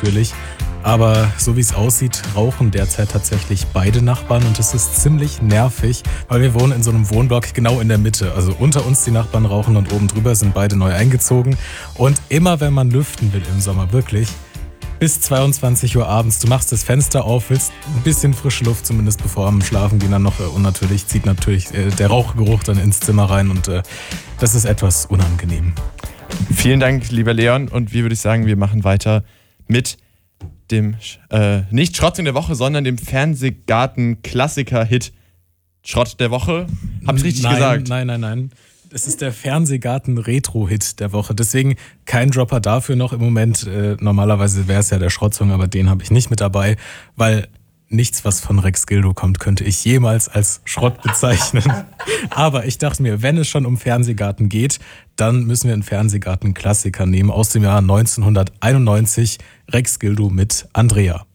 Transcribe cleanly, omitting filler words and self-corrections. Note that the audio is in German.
natürlich. Aber so wie es aussieht, rauchen derzeit tatsächlich beide Nachbarn und es ist ziemlich nervig, weil wir wohnen in so einem Wohnblock genau in der Mitte. Also unter uns die Nachbarn rauchen und oben drüber sind beide neu eingezogen. Und immer wenn man lüften will im Sommer, wirklich, bis 22 Uhr abends, du machst das Fenster auf, willst ein bisschen frische Luft, zumindest bevor am Schlafen gehen dann noch. Und natürlich zieht der Rauchgeruch dann ins Zimmer rein und das ist etwas unangenehm. Vielen Dank, lieber Leon. Und wie würde ich sagen, wir machen weiter mit dem, nicht Schrott in der Woche, sondern dem Fernsehgarten-Klassiker-Hit Schrott der Woche. Hab ich richtig gesagt? Nein. Es ist der Fernsehgarten-Retro-Hit der Woche. Deswegen kein Dropper dafür noch im Moment. Normalerweise wäre es ja der Schrottsong, aber den habe ich nicht mit dabei, weil nichts, was von Rex Gildo kommt, könnte ich jemals als Schrott bezeichnen. Aber ich dachte mir, wenn es schon um Fernsehgarten geht, dann müssen wir einen Fernsehgarten-Klassiker nehmen aus dem Jahr 1991. Rex Gildo mit Andrea.